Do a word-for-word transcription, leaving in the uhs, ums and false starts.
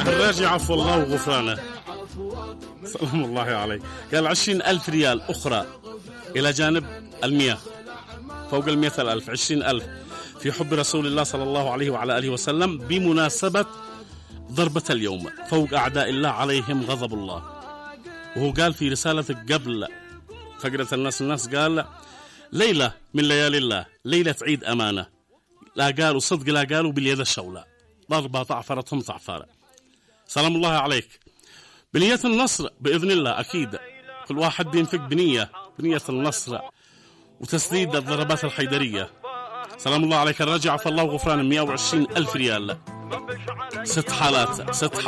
الراجع عفو الله وغفرانه. سلام الله عليك. قال عشرين ألف ريال أخرى إلى جانب المياه، فوق المية الألف، عشرين ألف في حب رسول الله صلى الله عليه وعلى آله وسلم بمناسبة ضربة اليوم فوق أعداء الله عليهم غضب الله. وهو قال في رسالة قبل فقرة الناس الناس قال ليلة من ليالي الله، ليلة عيد أمانة، لا قالوا صدق لا قالوا باليد الشولة، ضربة طعفرتهم طعفرة. سلام الله عليك. بنية النصر بإذن الله أكيد، كل واحد بينفق بنية بنية النصر وتسديد الضربات الحيدرية. سلام الله عليك الراجع عفو الله وغفران مئة وعشرين ألف ريال، ست حالات ست